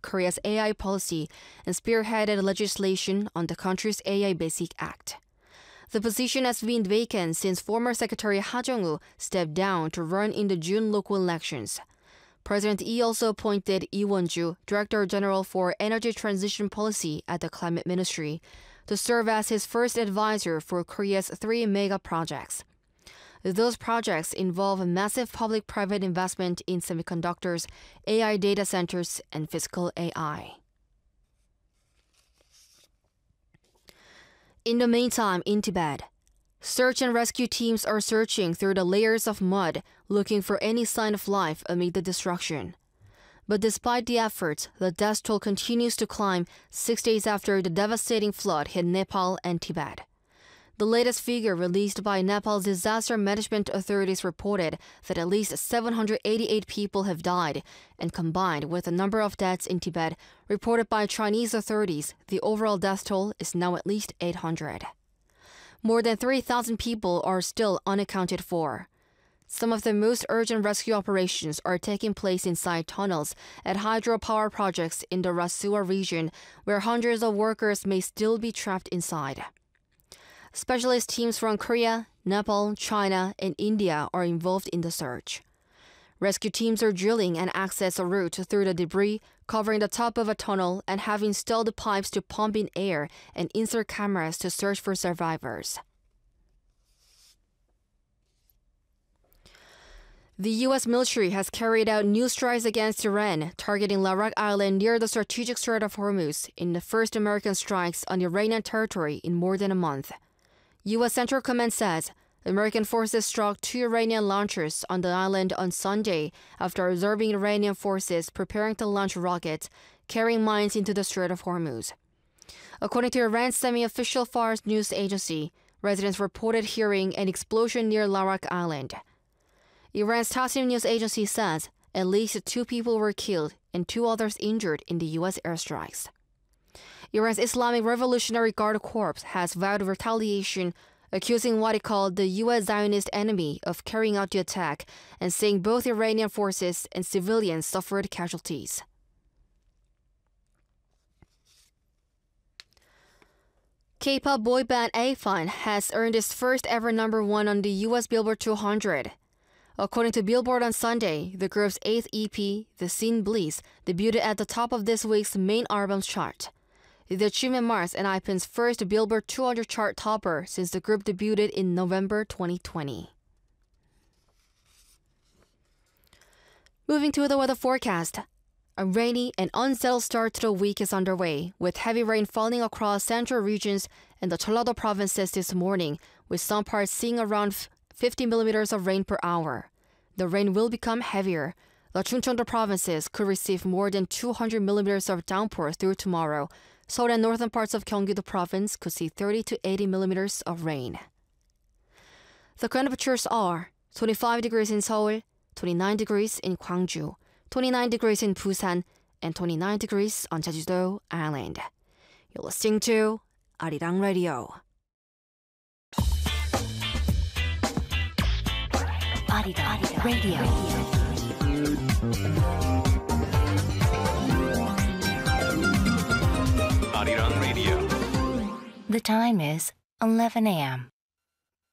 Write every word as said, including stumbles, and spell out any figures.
Korea's A I policy and spearheaded legislation on the country's A I Basic Act. The position has been vacant since former Secretary Ha Jong-woo stepped down to run in the June local elections. President Lee also appointed Lee Won-ju, Director General for Energy Transition Policy at the Climate Ministry, to serve as his first advisor for Korea's three mega projects. Those projects involve massive public-private investment in semiconductors, A I data centers, and physical A I. In the meantime, in Tibet, search and rescue teams are searching through the layers of mud, looking for any sign of life amid the destruction. But despite the efforts, the death toll continues to climb six days after the devastating flood hit Nepal and Tibet. The latest figure released by Nepal's disaster management authorities reported that at least seven hundred eighty-eight people have died, and combined with the number of deaths in Tibet reported by Chinese authorities, the overall death toll is now at least eight hundred. More than three thousand people are still unaccounted for. Some of the most urgent rescue operations are taking place inside tunnels at hydropower projects in the Rasua region, where hundreds of workers may still be trapped inside. Specialist teams from Korea, Nepal, China, and India are involved in the search. Rescue teams are drilling and access a route through the debris, covering the top of a tunnel, and have installed pipes to pump in air and insert cameras to search for survivors. The U S military has carried out new strikes against Iran, targeting Larak Island near the strategic Strait of Hormuz in the first American strikes on Iranian territory in more than a month. U S Central Command says American forces struck two Iranian launchers on the island on Sunday after observing Iranian forces preparing to launch rockets carrying mines into the Strait of Hormuz. According to Iran's semi-official Fars news agency, residents reported hearing an explosion near Larak Island. Iran's Tasnim news agency says at least two people were killed and two others injured in the U S airstrikes. Iran's Islamic Revolutionary Guard Corps has vowed retaliation, accusing what it called the U S Zionist enemy of carrying out the attack and saying both Iranian forces and civilians suffered casualties. K-pop boy band A F U N has earned its first ever number one on the U S Billboard two hundred. According to Billboard on Sunday, the group's eighth E P, The Scene Bliss, debuted at the top of this week's main albums chart. The achievement marks an I P N's first Billboard two hundred chart topper since the group debuted in November twenty twenty. Moving to the weather forecast. A rainy and unsettled start to the week is underway, with heavy rain falling across central regions and the Jeollado provinces this morning, with some parts seeing around fifty millimeters of rain per hour. The rain will become heavier. The Chungcheong provinces could receive more than two hundred millimeters of downpour through tomorrow. Seoul and northern parts of Gyeonggi-do province could see thirty to eighty millimeters of rain. The current temperatures are twenty-five degrees in Seoul, twenty-nine degrees in Gwangju, twenty-nine degrees in Busan, and twenty-nine degrees on Jeju-do Island. You're listening to Arirang Radio. Arirang Radio. Arirang Radio. The time is eleven a m